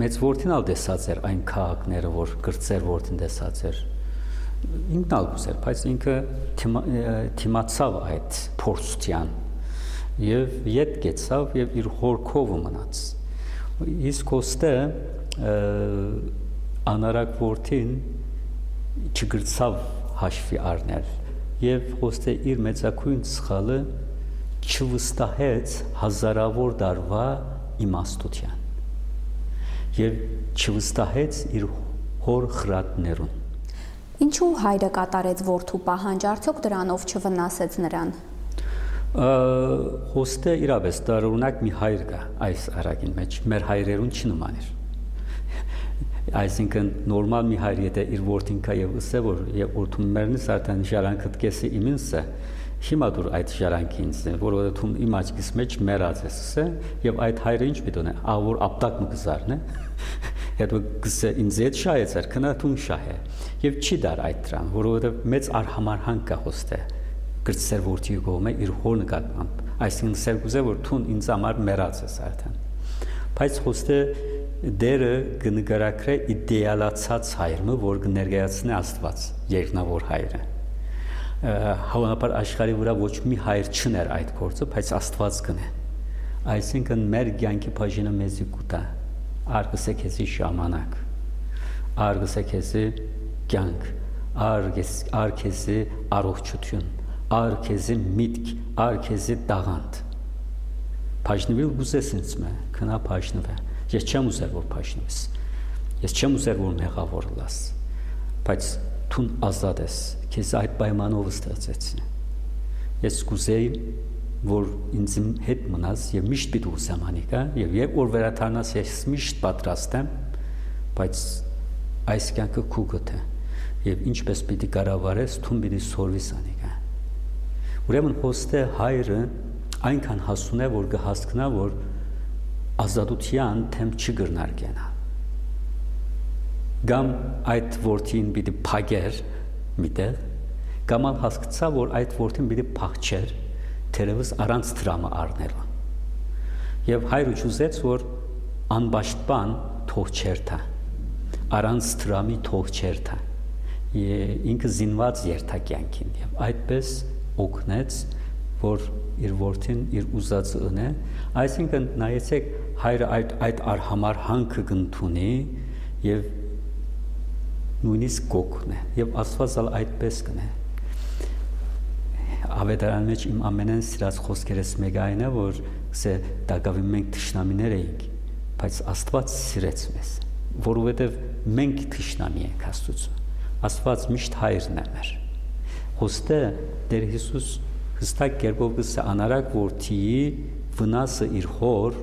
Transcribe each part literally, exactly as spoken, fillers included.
մեծ որդին ալ տեսած էր այն քաղաքները, որ գրծեր որդին տեսած էր։ Ինքն ալ ուզեր, բայց ինքը թիմացավ այդ փորձության եւ ետ գեցավ եւ իր հորքով մնաց։ Իսկ ոստե անարակ որդին չգրծավ հաշվի առնել եւ ոստե իր մեծակույն սխալը չվստահեց հազարավոր դարվա իմաստության եւ չվստահեց իր հոր խրատներուն։ Ինչու հայրը կատարեց որդու պահանջ, արդյոք դրանով չվնասեց նրան։ Ոստե իրավես տարօրինակ մի հայր կա այս արագին մեջ, մեր հայրերուն չնման էր։ Այսինքն նորմալ մի հայր եթե իր որդին կա եւ ըսե որ եւ որդու մերնից արդեն ժարանքդ կեսի իմինսը հիմա դուր այդ ժարանքի ինձ որովհետեւ իմ աչքիս մեջ մեռած ես է եւ այդ հայրը ինչ պիտի ունե ավոր ապտակ մը գզարն է հետո գսե ինձ այդ շահեց էր քնաթուն շահ է եւ չի դար այդ դրան որովհետեւ մեծ արհամարհանք կա ոստե գրծեր որդի գոմե իր հոր նկատմամբ այսինքն սերգուզե որ թուն ինձ համար մեռած ես արդեն բայց ոստե դերը կնկարագրե իդեալացած հայրը, որ կներկայացնի Աստված, երկնավոր հայրը։ Հավանաբար աշխարհի վրա ոչ մի հայր չներ այդ գործը, բայց Աստված կնե։ Այսինքն մեր կյանքի բաժինը մեզի կուտա, արգսե քեզի ժամանակ, արգսե քեզի կյանք, արգեսի առողջություն, արգեսի միտք, արգեսի տաղանդ։ Բաժնվել գուզես ինձ մե, քնա բաժնվե։ Ես չեմ ուզեր որ փաշնես ես չեմ ուզեր որ մեղավոր լաս բայց թուն ազատ ես քեզ այդ պայմանով ստացեցի ես կուզեի որ ինձ հետ մնաս եւ միշտ պիտի ուզեմ անիկա եւ երբ որ վերադառնաս ես միշտ պատրաստ եմ բայց այս կյանքը քու գտե եւ ինչպես պիտի կառավարես թուն պիտի սորվիս անիկա ուրեմն հոստե հայրը այնքան հասուն է որ կհասկնա որ ազատության թեմ չգրնար գենա գամ այդ որդին պիտի փագեր միտեղ գամ ալ հասկացա որ այդ որդին պիտի փախչեր թերևս առանց դրամը առնելու եւ հայրը ուզեց որ անպաշտպան թող չերթա առանց դրամի թող չերթա ինքը զինված երթակյանքին եւ այդպես օգնեց որ իր որդին իր ուզածը ունե այսինքն նայեցեք հայրը այդ այդ արհամար հանքը կընդունի եւ նույնիսկ կօգնե եւ Աստված ալ այդպես կնե ավետարանի մեջ իմ ամենեն սիրած խոսքերս մեկը այն է որ սե դակավի մենք թշնամիներ էինք բայց Աստված սիրեց մեզ որովհետեւ մենք թշնամի ենք Աստծո Աստված միշտ հայրն է մեր հոստե Տեր Հիսուս հստակ կերպով գսե անարակ որդիի վնասը իր հոր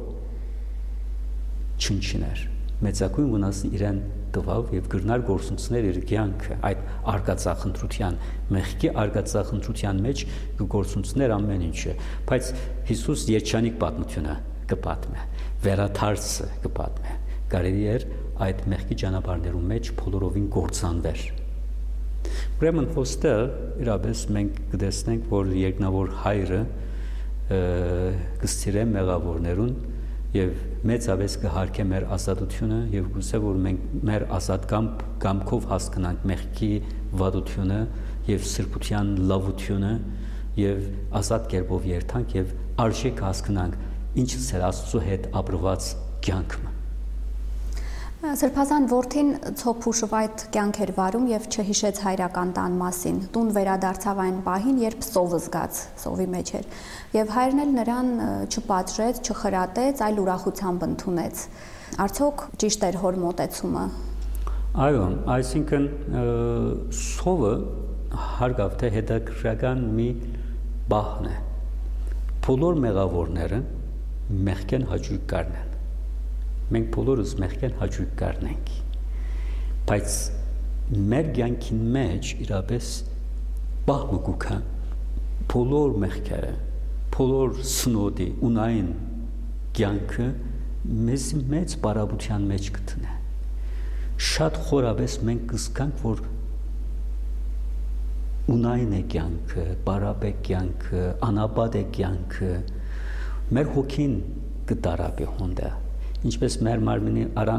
չնչիներ մեծակույն վնասը իրեն տվավ եւ գրնար գործունցներ իր կյանքը այդ արգածախնդրության մեղքի արգածախնդրության մեջ գործունցներ ամեն ինչը բայց Հիսուս երջանիկ պատմությունը կպատմե վերաթարցը կպատմե կարելի էր այդ մեղքի ճանապարհներում մեջ բոլորովին գործանվեր ուրեմն ոստը իրապես մենք կտեսնենք որ երկնավոր հայրը կստիրե մեղավորներուն եւ մեծապես կհարգե մեր ազատությունը եւ գուցե որ մենք մեր ազատ կամքով հասկանանք մեղքի վատությունը եւ սրբության լավությունը եւ ազատ կերպով երթանք եւ արժեք հասկանանք ինչը սեր Աստծո հետ ապրված կյանքը Սրբազան որդին ցոփուշով այդ կյանք էր վարում եւ չհիշեց հայրական տան մասին։ Տուն վերադարձավ այն պահին, երբ սովը զգաց, սովի մեջ էր։ Եվ հայրն էլ նրան չպատժեց, չխրատեց, այլ ուրախությամբ ընդունեց։ Արդյոք ճիշտ էր հոր մոտեցումը։ Այո, այսինքն սովը հարգավ թե հետաքրքրական մի բախն է։ Բոլոր մեղավորները մեղքեն հաճույք կառնեն։ Մենք բոլորս մեղքեն հաճույք կառնենք բայց մեր կյանքի մեջ իրապես բախը գուքա բոլոր մեղքերը բոլոր սնոդի ունային կյանքը մեզ մեծ բարաբության մեջ կտնե շատ խորապես մենք կզգանք որ ունային է կյանքը բարապ է կյանքը անապատ է կյանքը մեր հոգին կդարապի հոնդա ինչպես մեր մարմինի